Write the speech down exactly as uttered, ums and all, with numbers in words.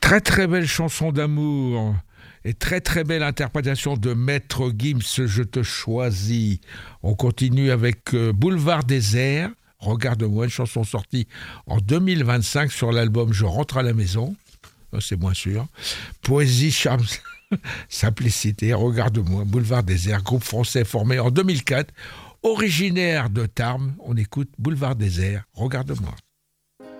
Très très belle chanson d'amour et très très belle interprétation de Maître Gims, Je te choisis. On continue avec euh, Boulevard désert, Regarde-moi, une chanson sortie en deux mille vingt-cinq sur l'album Je rentre à la maison. C'est moins sûr. Poésie, charme, simplicité, Regarde-moi, Boulevard désert, groupe français formé en deux mille quatre, originaire de Tarbes. On écoute Boulevard désert, Regarde-moi.